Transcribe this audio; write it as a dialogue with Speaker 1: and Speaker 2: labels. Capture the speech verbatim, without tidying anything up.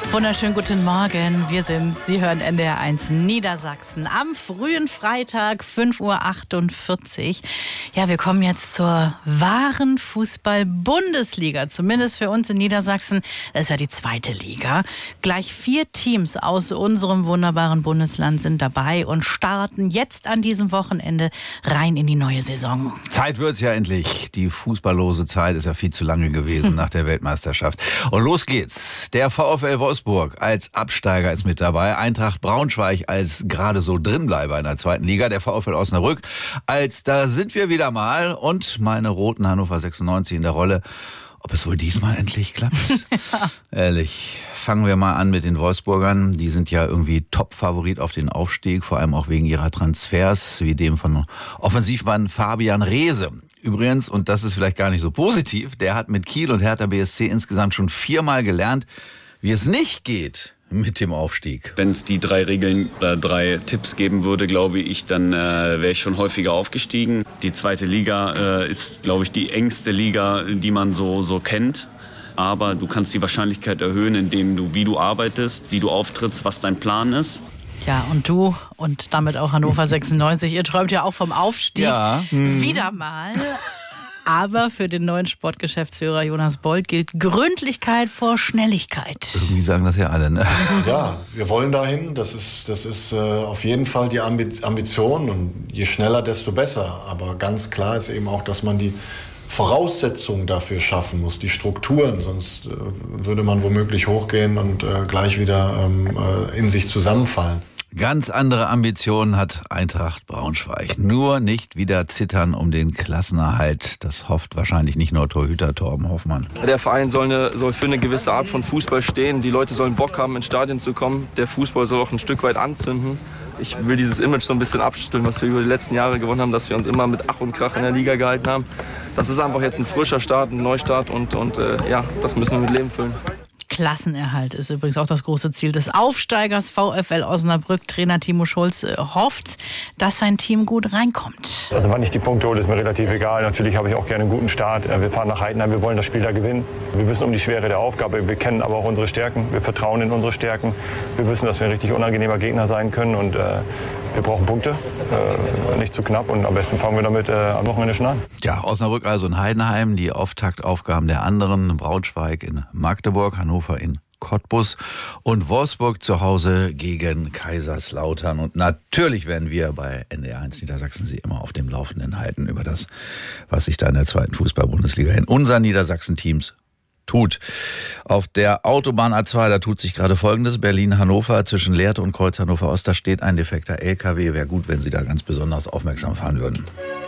Speaker 1: Wunderschönen guten Morgen, wir sind, Sie hören N D R eins Niedersachsen am frühen Freitag, fünf Uhr achtundvierzig. Ja, wir kommen jetzt zur wahren Fußball-Bundesliga, zumindest für uns in Niedersachsen. Das ist ja die zweite Liga. Gleich vier Teams aus unserem wunderbaren Bundesland sind dabei und starten jetzt an diesem Wochenende rein in die neue Saison.
Speaker 2: Zeit wird's ja endlich. Die fußballlose Zeit ist ja viel zu lange gewesen nach der Weltmeisterschaft. Und los geht's. Der VfL Wolfsburg als Absteiger ist mit dabei. Eintracht Braunschweig als gerade so Drinbleiber in der zweiten Liga. Der VfL Osnabrück als da sind wir wieder mal. Und meine roten Hannover sechsundneunzig in der Rolle. Ob es wohl diesmal endlich klappt? Ja. Ehrlich, fangen wir mal an mit den Wolfsburgern. Die sind ja irgendwie Top-Favorit auf den Aufstieg, vor allem auch wegen ihrer Transfers, wie dem von Offensivmann Fabian Reese. Übrigens, und das ist vielleicht gar nicht so positiv, der hat mit Kiel und Hertha B S C insgesamt schon viermal gelernt, wie es nicht geht mit dem Aufstieg.
Speaker 3: Wenn es die drei Regeln oder drei Tipps geben würde, glaube ich, dann äh, wäre ich schon häufiger aufgestiegen. Die zweite Liga äh, ist, glaube ich, die engste Liga, die man so, so kennt. Aber du kannst die Wahrscheinlichkeit erhöhen, indem du, wie du arbeitest, wie du auftrittst, was dein Plan ist.
Speaker 1: Ja, und du und damit auch Hannover sechsundneunzig, ihr träumt ja auch vom Aufstieg.
Speaker 2: Ja. Hm.
Speaker 1: Wieder mal. Aber für den neuen Sportgeschäftsführer Jonas Bold gilt Gründlichkeit vor Schnelligkeit.
Speaker 2: Irgendwie sagen das ja alle, ne?
Speaker 4: Ja, wir wollen dahin. Das ist, das ist äh, auf jeden Fall die Ambi- Ambition. Und je schneller, desto besser. Aber ganz klar ist eben auch, dass man die Voraussetzungen dafür schaffen muss, die Strukturen. Sonst äh, würde man womöglich hochgehen und äh, gleich wieder ähm, äh, in sich zusammenfallen.
Speaker 2: Ganz andere Ambitionen hat Eintracht Braunschweig. Nur nicht wieder zittern um den Klassenerhalt. Das hofft wahrscheinlich nicht nur Torhüter Torben Hoffmann.
Speaker 5: Der Verein soll, eine, soll für eine gewisse Art von Fußball stehen. Die Leute sollen Bock haben, ins Stadion zu kommen. Der Fußball soll auch ein Stück weit anzünden. Ich will dieses Image so ein bisschen abstellen, was wir über die letzten Jahre gewonnen haben, dass wir uns immer mit Ach und Krach in der Liga gehalten haben. Das ist einfach jetzt ein frischer Start, ein Neustart und, und äh, ja, das müssen wir mit Leben füllen.
Speaker 1: Klassenerhalt ist übrigens auch das große Ziel des Aufsteigers VfL Osnabrück. Trainer Timo Schulz hofft, dass sein Team gut reinkommt.
Speaker 6: Also wann ich die Punkte hole, ist mir relativ egal. Natürlich habe ich auch gerne einen guten Start. Wir fahren nach Heidenheim, wir wollen das Spiel da gewinnen. Wir wissen um die Schwere der Aufgabe, wir kennen aber auch unsere Stärken. Wir vertrauen in unsere Stärken. Wir wissen, dass wir ein richtig unangenehmer Gegner sein können und äh, wir brauchen Punkte, äh, nicht zu knapp und am besten fangen wir damit äh, am Wochenende schon an.
Speaker 2: Ja, Osnabrück also in Heidenheim, die Auftaktaufgaben der anderen, Braunschweig in Magdeburg, Hannover in Cottbus und Wolfsburg zu Hause gegen Kaiserslautern. Und natürlich werden wir bei N D R eins Niedersachsen Sie immer auf dem Laufenden halten über das, was sich da in der zweiten Fußball-Bundesliga in unseren Niedersachsen-Teams tut. Auf der Autobahn A zwei, da tut sich gerade Folgendes. Berlin-Hannover zwischen Lehrte und Kreuz Hannover-Ost, da steht ein defekter L K W. Wäre gut, wenn Sie da ganz besonders aufmerksam fahren würden.